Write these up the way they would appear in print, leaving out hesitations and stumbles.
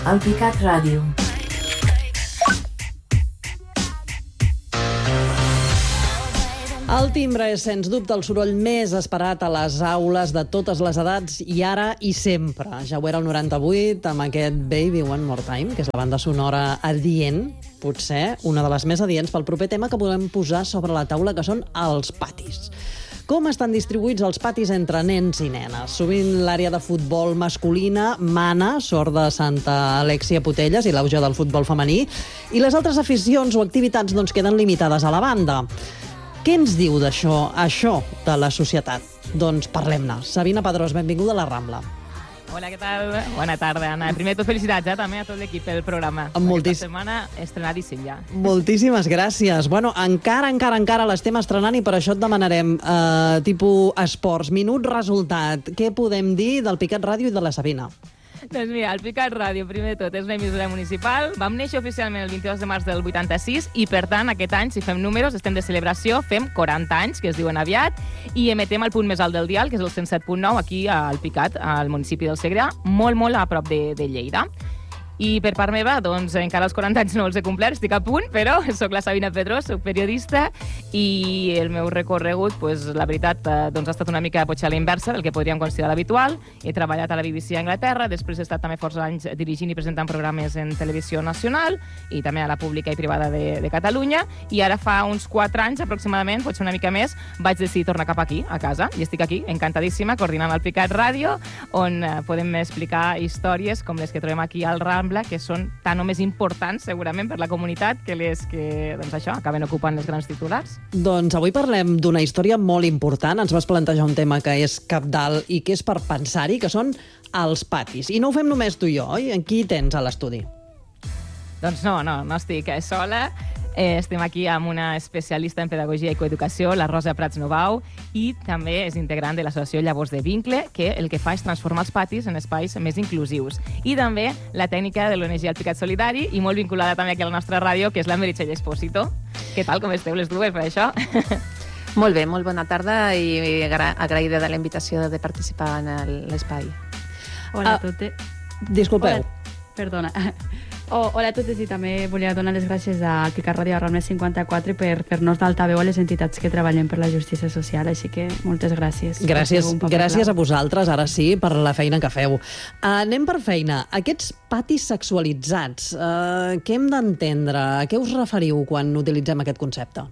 Alpicat Ràdio. El timbre és, sens dubte, el soroll més esperat a les aules de totes les edats i ara i sempre. Ja ho era el 98 amb aquest Baby One More Time, que és la banda sonora adient, potser una de les més adients pel proper tema que volem posar sobre la taula, que són els patis. Com estan distribuïts els patis entre nens i nenes? Sovint l'àrea de futbol masculina mana, sort de Santa Alexia Potelles i l'auge del futbol femení, i les altres aficions o activitats queden limitades a la banda. Què ens diu d'això, això de la societat? Doncs parlem-ne. Sabina Pedrós, benvinguda a la Rambla. Hola, què tal? Bona tarda, Anna. Primer de tot, felicitats també a tot l'equip del programa. Aquesta setmana estrenadíssim ja. Moltíssimes gràcies. Bueno, encara l'estem estrenant i per això et demanarem tipus esports. Minut, resultat. Què podem dir del Picat Ràdio i de la Sabina? Doncs mira, el Picat Ràdio, primer de tot, és una emissora municipal. Vam néixer oficialment el 22 de març del 86 i, per tant, aquest any, si fem números, estem de celebració, fem 40 anys, que es diuen aviat, i emetem el punt més alt del dial, que és el 107.9, aquí al Picat, al municipi del Segrià, molt a prop de Lleida. I per part meva, doncs, encara els 40 anys no els he complert, estic a punt, però soc la Sabina Pedrós, soc periodista, i el meu recorregut, doncs, la veritat, doncs, ha estat una mica potser a la inversa del que podríem considerar habitual. He treballat a la BBC a Anglaterra, després he estat també força anys dirigint i presentant programes en televisió nacional, i també a la pública i privada de Catalunya, i ara fa uns 4 anys aproximadament, potser una mica més, vaig decidir tornar cap aquí, a casa, i estic aquí, encantadíssima, coordinant el Picat Ràdio, on podem explicar històries com les que trobem aquí al Rambla, que són tan o més importants, segurament, per la comunitat, que les que, doncs això, acaben ocupant els grans titulars. Doncs avui parlem d'una història molt important. Ens vas plantejar un tema que és cabdal i que és per pensar-hi, que són els patis. I no ho fem només tu i jo, oi? Qui tens a l'estudi? Doncs no estic sola. Estem aquí amb una especialista en pedagogia i coeducació, la Rosa Prats Novau, i també és integrant de l'associació Llavors de Vincle, que el que fa és transformar els patis en espais més inclusius. I també la tècnica de l'ONG El Picat Solidari, i molt vinculada també aquí a la nostra ràdio, que és la Meritxell Expósito. Què tal, com esteu les dues per això? Molt bé, molt bona tarda i agraïda de la invitació de participar en l'espai. Hola a totes. Disculpeu. Perdona. Hola a totes, i també volia donar les gràcies al Picat Ràdio Rambla 54 per fer-nos d'altaveu a les entitats que treballen per la justícia social, així que moltes gràcies. Gràcies a vosaltres, ara sí, per la feina que feu. Anem per feina. Aquests patis sexualitzats, què hem d'entendre? A què us referiu quan utilitzem aquest concepte?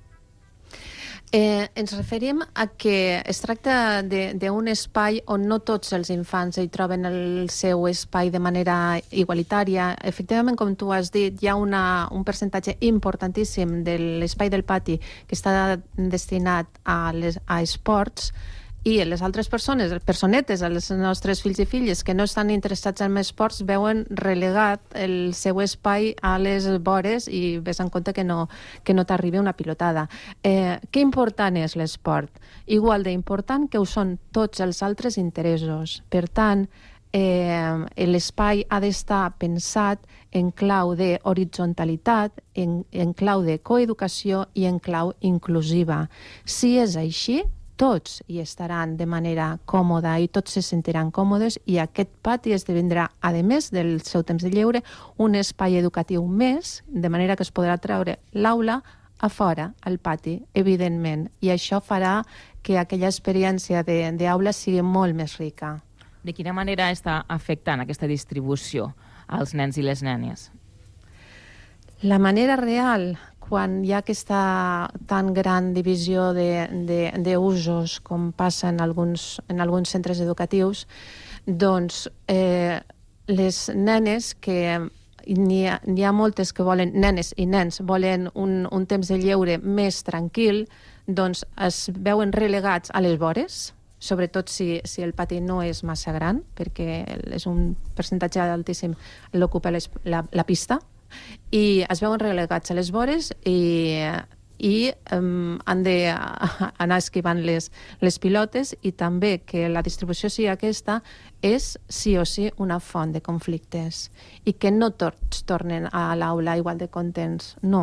Ens referim a que es tracta d'un espai on no tots els infants hi troben el seu espai de manera igualitària. Efectivament, com tu has dit, hi ha un percentatge importantíssim de l'espai del pati que està destinat a esports, i les altres personetes, els nostres fills i filles que no estan interessats en esports, veuen relegat el seu espai a les vores i ves en compte que no t'arribi una pilotada. Que important és l'esport? Igual d'important que ho són tots els altres interessos. Per tant, l'espai ha d'estar pensat en clau d'horitzontalitat, en clau de coeducació i en clau inclusiva. Si és així, tots hi estaran de manera còmoda i tots se sentiran còmodes, i aquest pati esdevindrà, a més del seu temps de lleure, un espai educatiu més, de manera que es podrà treure l'aula a fora, al pati, evidentment, i això farà que aquella experiència d'aula sigui molt més rica. De quina manera està afectant aquesta distribució als nens i les nenes? La manera real, quan hi ha aquesta tan gran divisió d'usos com passa en alguns centres educatius, doncs les nenes, que n'hi ha moltes que volen, nenes i nens, volen un temps de lleure més tranquil, doncs es veuen relegats a les vores, sobretot si el pati no és massa gran, perquè és un percentatge altíssim l'ocupa la pista, i es veuen relegats a les vores i han d'anar esquivant les pilotes, i també que la distribució sigui aquesta és sí o sí una font de conflictes i que no tots tornen a l'aula igual de contents, no.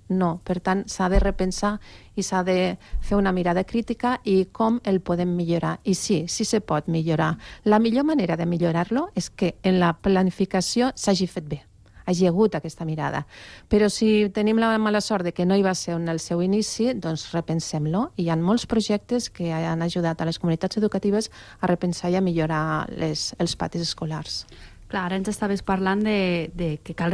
No. Per tant, s'ha de repensar i s'ha de fer una mirada crítica i com el podem millorar. I sí se pot millorar. La millor manera de millorar-lo és que en la planificació s'hagi fet bé, hagi hagut aquesta mirada. Però si tenim la mala sort de que no hi va ser en el seu inici, doncs repensem-lo. Hi ha molts projectes que han ajudat a les comunitats educatives a repensar i a millorar els patis escolars. Clar, ara ens estaves parlant de que cal